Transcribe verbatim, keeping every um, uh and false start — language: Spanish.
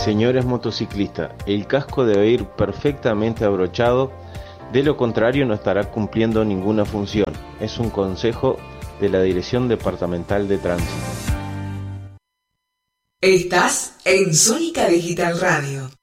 Señores motociclistas, el casco debe ir perfectamente abrochado, de lo contrario no estará cumpliendo ninguna función. Es un consejo de la Dirección Departamental de Tránsito. Estás en Sónica Digital Radio.